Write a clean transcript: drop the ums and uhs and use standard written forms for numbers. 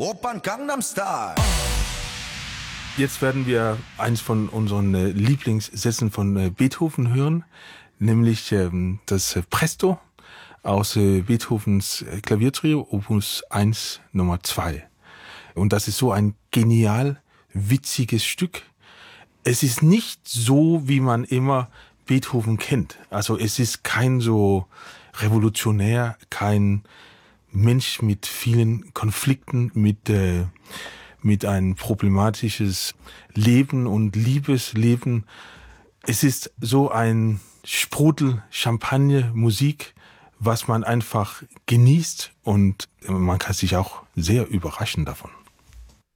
Opern Gangnam Style. Jetzt werden wir eins von unseren Lieblingssätzen von Beethoven hören, nämlich das Presto aus Beethovens Klaviertrio, Opus 1 Nummer 2. Und das ist so ein genial witziges Stück. Es ist nicht so, wie man immer Beethoven kennt. Also es ist kein so revolutionär, kein Mensch mit vielen Konflikten, mit ein problematisches Leben und Liebesleben. Es ist so ein Sprudel Champagner Musik, was man einfach genießt und man kann sich auch sehr überraschen davon.